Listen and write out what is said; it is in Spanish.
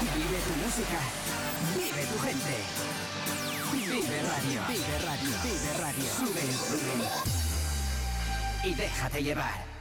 Vive tu música. Vive tu gente. Vive Radio. Vive Radio. Vive Radio. Sube el volumen. Y déjate llevar.